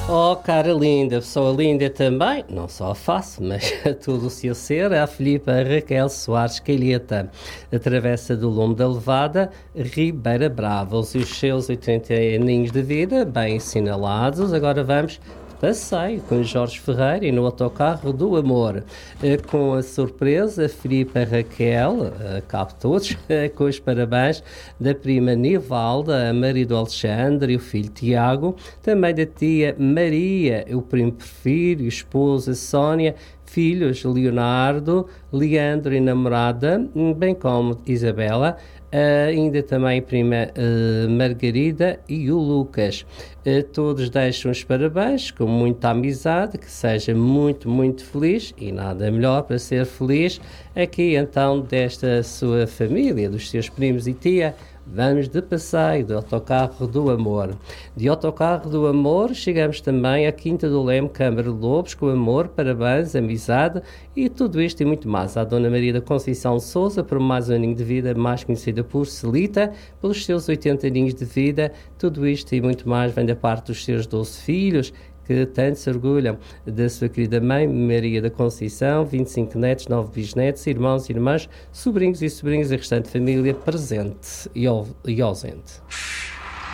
Oh, cara linda, pessoa linda também, não só a face, mas todo o seu ser, a Filipa Raquel Soares Calheta, atravessa do Lume da Levada, Ribeira Brava, os seus 80 aninhos de vida, bem assinalados. Agora vamos passeio com Jorge Ferreira e no autocarro do amor, com a surpresa Filipa Raquel, cabe todos, com os parabéns da prima Nivalda, a marido Alexandre e o filho Tiago, também da tia Maria, o primo Porfírio, esposa Sónia, filhos Leonardo, Leandro e namorada, bem como Isabela, ainda também a prima Margarida e o Lucas. Todos deixam os parabéns com muita amizade, que seja muito, muito feliz e nada melhor para ser feliz aqui então desta sua família, dos seus primos e tia. Vamos de passeio do autocarro do amor. De autocarro do amor chegamos também à Quinta do Leme, Câmara de Lobos, com amor, parabéns, amizade e tudo isto e muito mais. À Dona Maria da Conceição Sousa, por mais um aninho de vida, mais conhecida por Celita, pelos seus 80 aninhos de vida. Tudo isto e muito mais vem da parte dos seus 12 filhos, que tanto se orgulham da sua querida mãe, Maria da Conceição, 25 netos, 9 bisnetos, irmãos e irmãs, sobrinhos e sobrinhas, a restante família presente e ausente.